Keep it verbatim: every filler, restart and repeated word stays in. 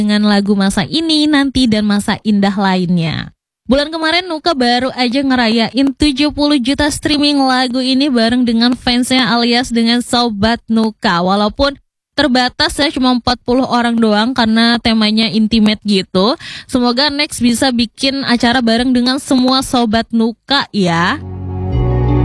dengan lagu Masa Ini, Nanti, dan Masa Indah lainnya. Bulan kemarin Nuka baru aja ngerayain tujuh puluh juta streaming lagu ini bareng dengan fansnya alias dengan Sobat Nuka. Walaupun terbatas ya, cuma empat puluh orang doang karena temanya intimate gitu. Semoga next bisa bikin acara bareng dengan semua Sobat Nuka ya.